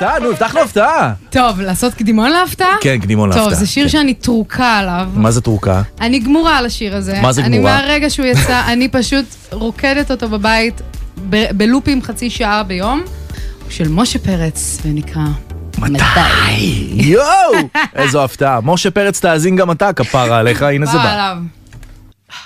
הפתעה, נו, הבטחנו הפתעה. טוב, לעשות קדימון להפתעה? כן, קדימון להפתעה. טוב, זה שיר שאני תרוקה עליו. מה זה תרוקה? אני גמורה על השיר הזה. מה זה גמורה? אני מהרגע שהוא יצא, אני פשוט רוקדת אותו בבית, בלופים חצי שעה ביום, של משה פרץ, ונקרא... מתי? יואו! איזו הפתעה. משה פרץ תאזין גם אתה, כפרה עליך, הנה זה בא.